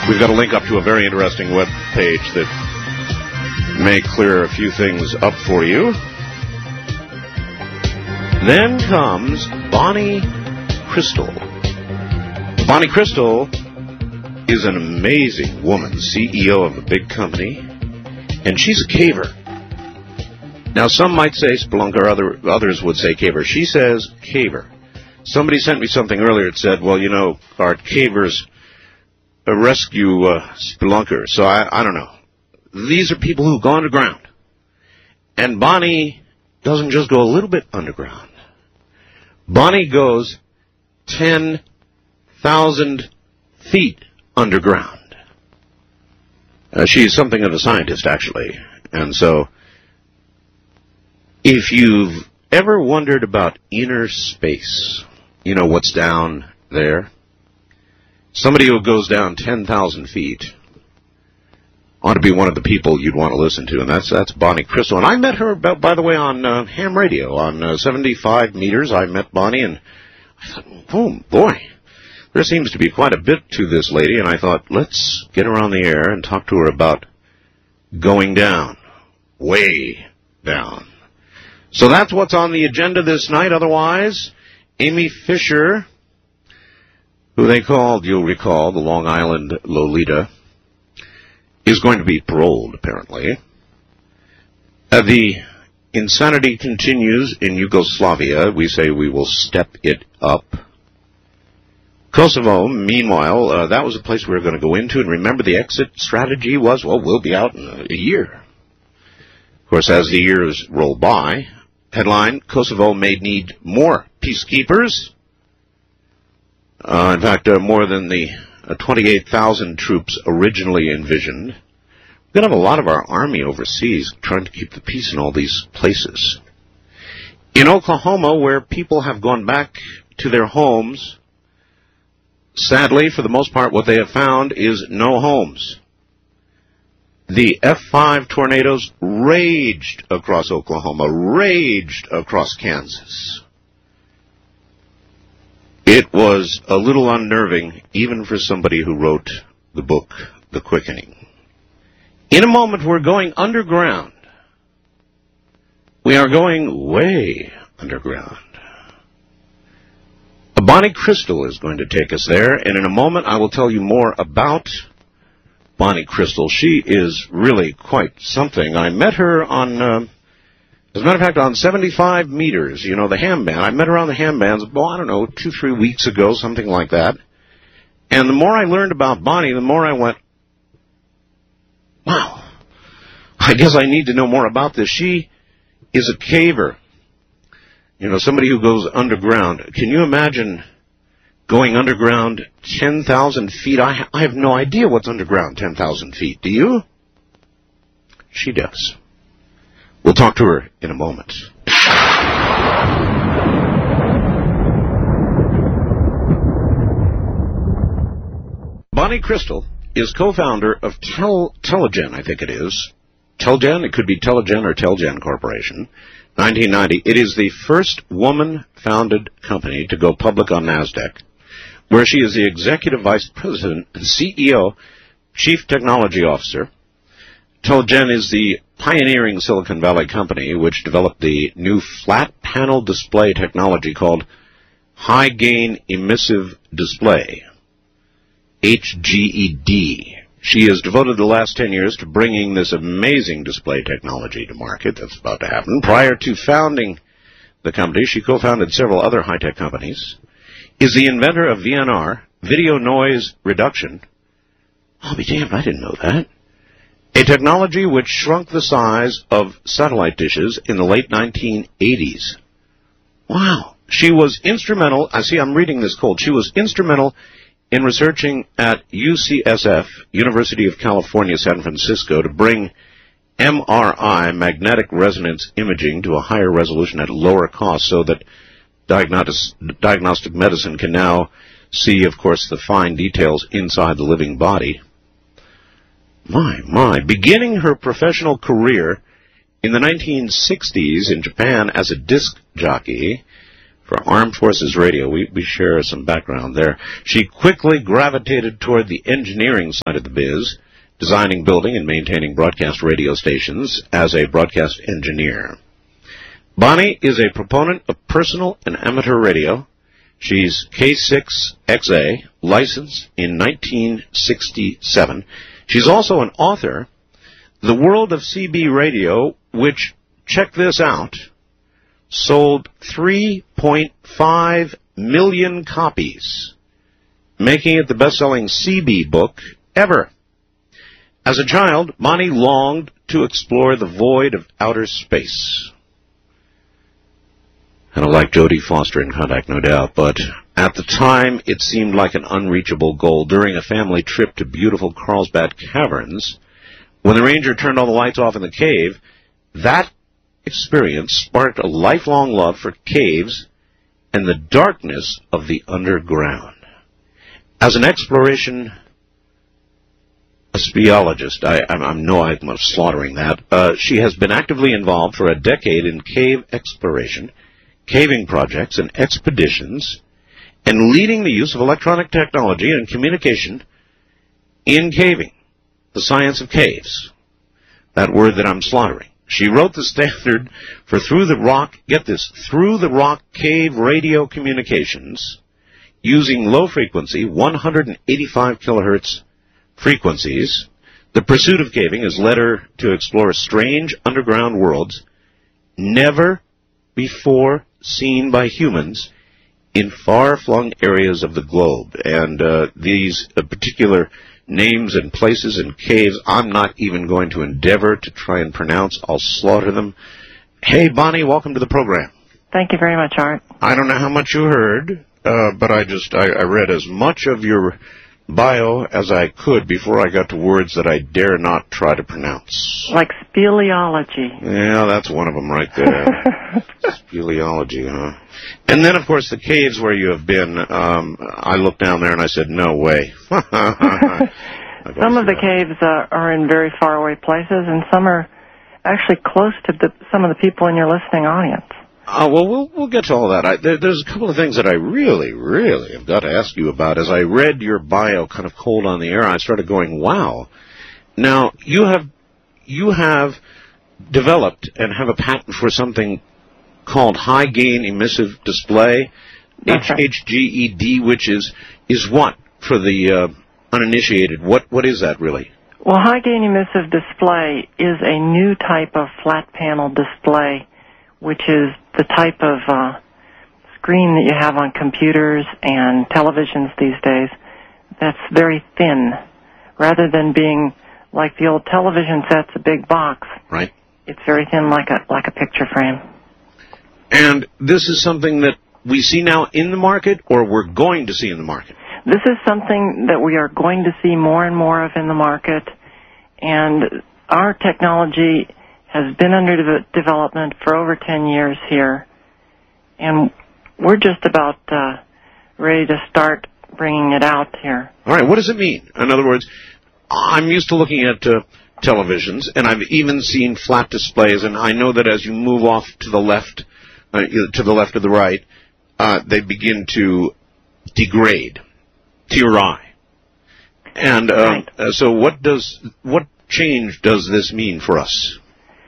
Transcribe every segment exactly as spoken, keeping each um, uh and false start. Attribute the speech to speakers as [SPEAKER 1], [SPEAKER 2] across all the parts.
[SPEAKER 1] We've got a link up to a very interesting web page that may clear a few things up for you. Then comes Bonnie Crystal. Bonnie Crystal is an amazing woman, C E O of a big company, and she's a caver. Now, some might say spelunker, other, others would say caver. She says caver. Somebody sent me something earlier that said, well, you know, Art, cavers uh, rescue uh, spelunkers. So I, I don't know. These are people who've gone underground. And Bonnie doesn't just go a little bit underground. Bonnie goes ten thousand feet underground. Uh, she's something of a scientist, actually. And so, if you've ever wondered about inner space, you know what's down there? Somebody who goes down ten thousand feet ought to be one of the people you'd want to listen to, and that's that's Bonnie Crystal. And I met her, by the way, on uh, ham radio, on uh, seventy-five meters. I met Bonnie, and I thought, oh, boy, there seems to be quite a bit to this lady, and I thought, let's get her on the air and talk to her about going down, way down. So that's what's on the agenda this night. Otherwise, Amy Fisher, who they called, you'll recall, the Long Island Lolita, is going to be paroled, apparently. Uh, the insanity continues in Yugoslavia. We say we will step it up. Kosovo, meanwhile, uh, that was a place we were going to go into, and remember the exit strategy was, well, we'll be out in a, a year. Of course, as the years roll by, headline, Kosovo may need more peacekeepers. Uh, in fact, uh, more than the uh, twenty-eight thousand troops originally envisioned. We're going to have a lot of our army overseas trying to keep the peace in all these places. In Oklahoma, where people have gone back to their homes, sadly, for the most part, what they have found is no homes. The F five tornadoes raged across Oklahoma, raged across Kansas. It was a little unnerving, even for somebody who wrote the book, The Quickening. In a moment, we're going underground. We are going way underground. Bonnie Crystal is going to take us there, and in a moment I will tell you more about Bonnie Crystal. She is really quite something. I met her on, uh, as a matter of fact, on seventy-five meters, you know, the ham band. I met her on the ham bands, well, I don't know, two, three weeks ago, something like that. And the more I learned about Bonnie, the more I went, wow, I guess I need to know more about this. She is a caver. You know, somebody who goes underground. Can you imagine going underground ten thousand feet? I, ha- I have no idea what's underground ten thousand feet. Do you? She does. We'll talk to her in a moment. Bonnie Crystal is co-founder of Tel- Telegen, I think it is. Telgen, it could be Telegen or Telgen Corporation. nineteen ninety. It is the first woman-founded company to go public on NASDAQ, where she is the executive vice president and C E O, chief technology officer. Telgen is the pioneering Silicon Valley company which developed the new flat panel display technology called High Gain Emissive Display, H G E D. She has devoted the last ten years to bringing this amazing display technology to market. That's about to happen. Prior to founding the company, she co-founded several other high-tech companies, is the inventor of V N R, video noise reduction. I'll be damned, I didn't know that. A technology which shrunk the size of satellite dishes in the late nineteen eighties. Wow. She was instrumental, I see I'm reading this cold, she was instrumental in researching at U C S F, University of California, San Francisco, to bring M R I, magnetic resonance imaging, to a higher resolution at a lower cost so that diagnostic, diagnostic medicine can now see, of course, the fine details inside the living body. My, my. Beginning her professional career in the nineteen sixties in Japan as a disc jockey, for Armed Forces Radio. We, we share some background there. She quickly gravitated toward the engineering side of the biz, designing, building, and maintaining broadcast radio stations as a broadcast engineer. Bonnie is a proponent of personal and amateur radio. She's K six X A, licensed in nineteen sixty-seven. She's also an author. The World of C B Radio, which, check this out, sold three point five million copies, making it the best-selling C B book ever. As a child, Bonnie longed to explore the void of outer space. Kind of like Jodie Foster in Contact, no doubt, but at the time, it seemed like an unreachable goal. During a family trip to beautiful Carlsbad Caverns, when the ranger turned all the lights off in the cave, that experience sparked a lifelong love for caves and the darkness of the underground. As an exploration a speleologist, I, I, I know I'm slaughtering that, uh, she has been actively involved for a decade in cave exploration, caving projects, and expeditions, and leading the use of electronic technology and communication in caving, the science of caves, that word that I'm slaughtering. She wrote the standard for Through the Rock, get this, Through the Rock Cave Radio Communications using low-frequency, one hundred eighty-five kilohertz frequencies. The pursuit of caving has led her to explore strange underground worlds never before seen by humans in far-flung areas of the globe. And uh, these uh, particular names and places and caves, I'm not even going to endeavor to try and pronounce. I'll slaughter them. Hey, Bonnie, welcome to the program.
[SPEAKER 2] Thank you very much, Art.
[SPEAKER 1] I don't know how much you heard, uh, but I just, I, I read as much of your bio as I could before I got to words that I dare not try to pronounce.
[SPEAKER 2] Like speleology.
[SPEAKER 1] Yeah, that's one of them right there. Speleology, huh? And then, of course, the caves where you have been, um, I looked down there and I said, no way.
[SPEAKER 2] Some of the caves uh, are in very faraway places, and some are actually close to the, some of the people in your listening audience.
[SPEAKER 1] Uh, well, we'll we'll get to all that. I, there, there's a couple of things that I really, really have got to ask you about. As I read your bio kind of cold on the air, I started going, wow. Now, you have you have developed and have a patent for something called high-gain emissive display, H H G E D, which is is what for the uh, uninitiated? What what is that really?
[SPEAKER 2] Well, high-gain emissive display is a new type of flat panel display, which is the type of uh, screen that you have on computers and televisions these days that's very thin. Rather than being like the old television sets, a big box,
[SPEAKER 1] right?
[SPEAKER 2] It's very thin, like a like a picture frame.
[SPEAKER 1] And this is something that we see now in the market, or we're going to see in the market?
[SPEAKER 2] This is something that we are going to see more and more of in the market, and our technology has been under de- development for over ten years here, and we're just about uh, ready to start bringing it out here.
[SPEAKER 1] All right, what does it mean? In other words, I'm used to looking at uh, televisions, and I've even seen flat displays, and I know that as you move off to the left, uh, to the left or the right, uh, they begin to degrade to your eye. And uh,
[SPEAKER 2] right.
[SPEAKER 1] uh, so what does what change does this mean for us?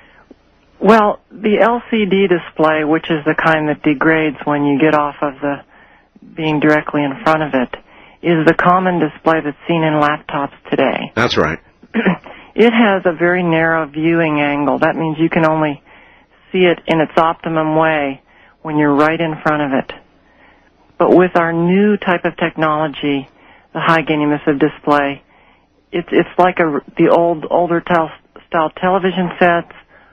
[SPEAKER 2] Well, the L C D display, which is the kind that degrades when you get off of the being directly in front of it, is the common display that's seen in laptops today.
[SPEAKER 1] That's right.
[SPEAKER 2] It has a very narrow viewing angle. That means you can only see it in its optimum way when you're right in front of it. But with our new type of technology, the high-gain emissive display, it's it's like a, the old older tel- style television sets,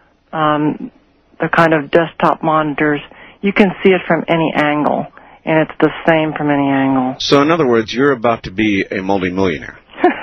[SPEAKER 2] um, the kind of desktop monitors. You can see it from any angle, and it's the same from any angle.
[SPEAKER 1] So, in other words, you're about to be a multimillionaire.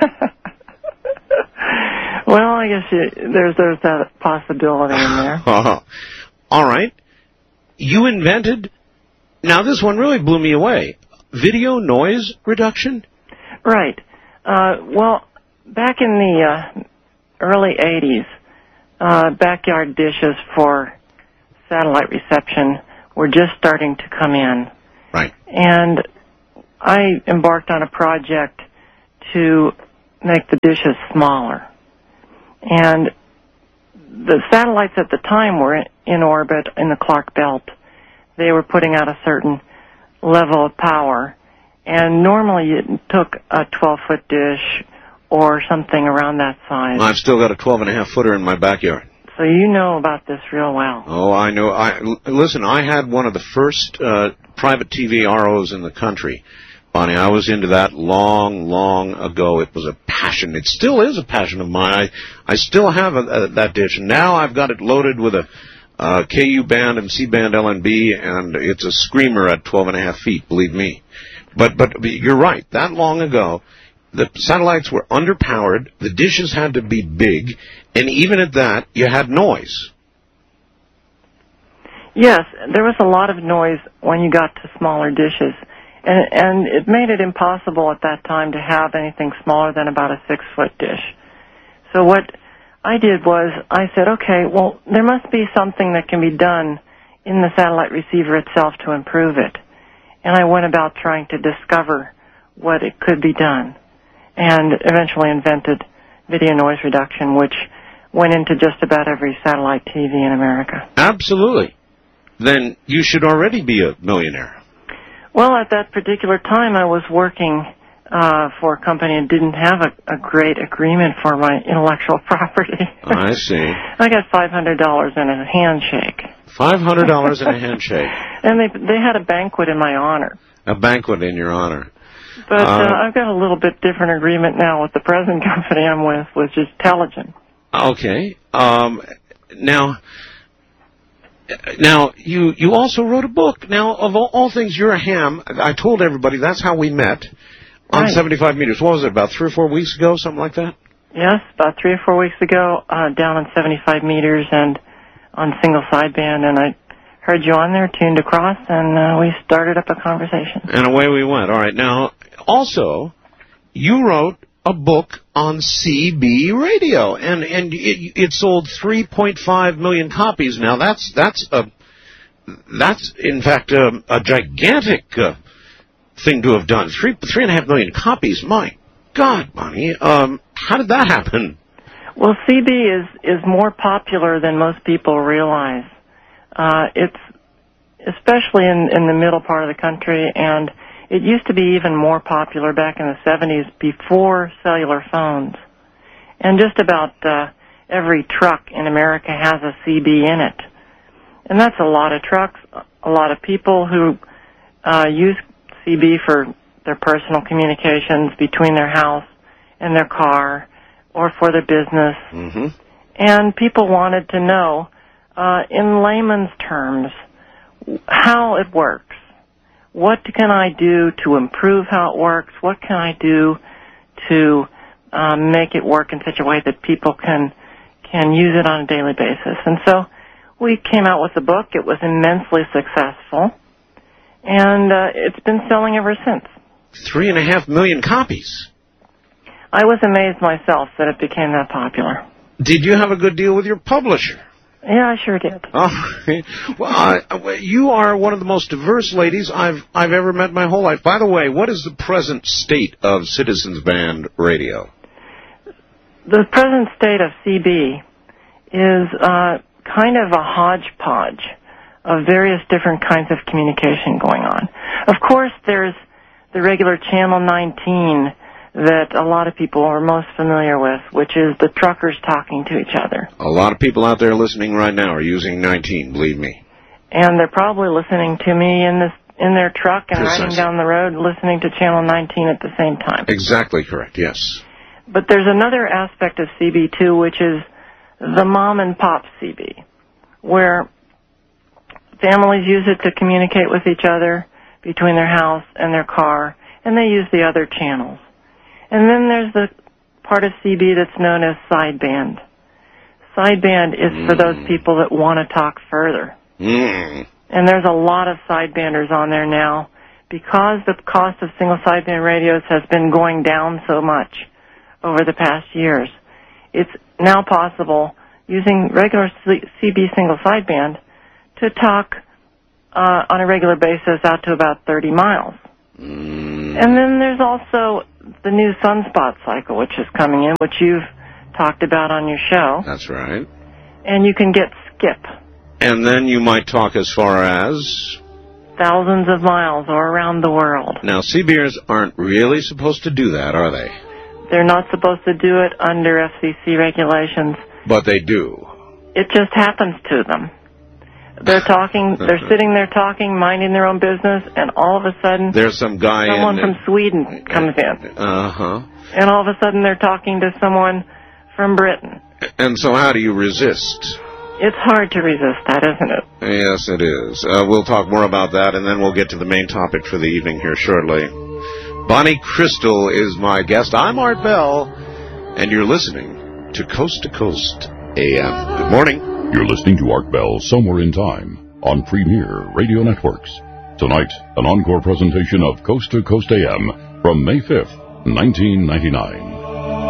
[SPEAKER 2] Well, I guess you, there's there's that possibility in there.
[SPEAKER 1] All right. You invented. Now, this one really blew me away. Video noise reduction?
[SPEAKER 2] Right. Uh, well, back in the uh, early eighties, uh, backyard dishes for satellite reception were just starting to come in.
[SPEAKER 1] Right.
[SPEAKER 2] And I embarked on a project to make the dishes smaller. And the satellites at the time were in orbit in the Clark Belt. They were putting out a certain level of power. And normally it took a twelve-foot dish or something around that size.
[SPEAKER 1] I've still got a twelve and a half footer in my backyard.
[SPEAKER 2] So you know about this real well.
[SPEAKER 1] Oh, I know. I listen, I had one of the first uh, private T V R Os in the country. Bonnie, I was into that long, long ago. It was a passion. It still is a passion of mine. I, I still have a, a, that dish, and now I've got it loaded with a uh, K U band and C band L N B, and it's a screamer at twelve and a half feet, believe me. But but you're right. That long ago, the satellites were underpowered. The dishes had to be big, and even at that, you had noise.
[SPEAKER 2] Yes, there was a lot of noise when you got to smaller dishes. And, and it made it impossible at that time to have anything smaller than about a six-foot dish. So what I did was I said, okay, well, there must be something that can be done in the satellite receiver itself to improve it. And I went about trying to discover what it could be done, and eventually invented video noise reduction, which went into just about every satellite T V in America.
[SPEAKER 1] Absolutely. Then you should already be a millionaire.
[SPEAKER 2] Well, at that particular time, I was working uh, for a company and didn't have a, a great agreement for my intellectual property.
[SPEAKER 1] I see.
[SPEAKER 2] I got five hundred dollars in a handshake.
[SPEAKER 1] five hundred dollars in a handshake.
[SPEAKER 2] And they they had a banquet in my honor.
[SPEAKER 1] A banquet in your honor.
[SPEAKER 2] But uh,
[SPEAKER 1] uh,
[SPEAKER 2] I've got a little bit different agreement now with the present company I'm with, which is Telegen.
[SPEAKER 1] Okay. Um, now... Now, you, you also wrote a book. Now, of all, all things, you're a ham. I told everybody that's how we met on
[SPEAKER 2] Right.
[SPEAKER 1] seventy-five meters. What was it, about three or four weeks ago, something like that?
[SPEAKER 2] Yes, about three or four weeks ago, uh, down on seventy-five meters and on single sideband, and I heard you on there, tuned across, and uh, we started up a conversation.
[SPEAKER 1] And away we went. All right. Now, also, you wrote a book on C B radio, and and it, it sold three point five million copies. Now that's that's a that's in fact a, a gigantic uh, thing to have done. Three three and a half million copies. My God, Bonnie, um, how did that happen?
[SPEAKER 2] Well, C B is is more popular than most people realize. Uh, it's especially in in the middle part of the country, and it used to be even more popular back in the seventies before cellular phones. And just about uh, every truck in America has a C B in it. And that's a lot of trucks, a lot of people who uh, use C B for their personal communications between their house and their car or for their business.
[SPEAKER 1] Mm-hmm.
[SPEAKER 2] And people wanted to know, uh, in layman's terms, how it works. What can I do to improve how it works? What can I do to um, make it work in such a way that people can can use it on a daily basis? And so we came out with the book. It was immensely successful, and uh, it's been selling ever since.
[SPEAKER 1] Three and a half million copies.
[SPEAKER 2] I was amazed myself that it became that popular.
[SPEAKER 1] Did you have a good deal with your publisher?
[SPEAKER 2] Yeah, I sure did.
[SPEAKER 1] Oh, well, I, you are one of the most diverse ladies I've I've ever met my whole life. By the way, what is the present state of Citizens Band Radio?
[SPEAKER 2] The present state of C B is uh, kind of a hodgepodge of various different kinds of communication going on. Of course, there's the regular Channel nineteen that a lot of people are most familiar with, which is the truckers talking to each other.
[SPEAKER 1] A lot of people out there listening right now are using nineteen, believe me.
[SPEAKER 2] And they're probably listening to me in this in their truck and
[SPEAKER 1] Precisely.
[SPEAKER 2] riding down the road listening to Channel nineteen at the same time.
[SPEAKER 1] Exactly correct, yes.
[SPEAKER 2] But there's another aspect of C B, too, which is the mom-and-pop C B, where families use it to communicate with each other between their house and their car, and they use the other channels. And then there's the part of C B that's known as sideband. Sideband is mm. for those people that want to talk further.
[SPEAKER 1] Mm.
[SPEAKER 2] And there's a lot of sidebanders on there now because the cost of single sideband radios has been going down so much over the past years. It's now possible, using regular C B single sideband, to talk uh, on a regular basis out to about thirty miles.
[SPEAKER 1] Mm.
[SPEAKER 2] And then there's also the new sunspot cycle, which is coming in, which you've talked about on your show.
[SPEAKER 1] That's right.
[SPEAKER 2] And you can get skip.
[SPEAKER 1] And then you might talk as far as...
[SPEAKER 2] thousands of miles or around the world.
[SPEAKER 1] Now, sea bears aren't really supposed to do that, are they?
[SPEAKER 2] They're not supposed to do it under F C C regulations.
[SPEAKER 1] But they do.
[SPEAKER 2] It just happens to them. They're talking, they're sitting there talking, minding their own business, and all of a sudden...
[SPEAKER 1] There's some guy
[SPEAKER 2] someone
[SPEAKER 1] in...
[SPEAKER 2] from Sweden comes in.
[SPEAKER 1] Uh-huh.
[SPEAKER 2] And all of a sudden they're talking to someone from Britain.
[SPEAKER 1] And so how do you resist?
[SPEAKER 2] It's hard to resist that, isn't it?
[SPEAKER 1] Yes, it is. Uh, we'll talk more about that, and then we'll get to the main topic for the evening here shortly. Bonnie Crystal is my guest. I'm Art Bell, and you're listening to Coast to Coast A M. Good morning.
[SPEAKER 3] You're listening to Art Bell Somewhere in Time on Premier Radio Networks. Tonight, an encore presentation of Coast to Coast A M from May fifth, nineteen ninety-nine.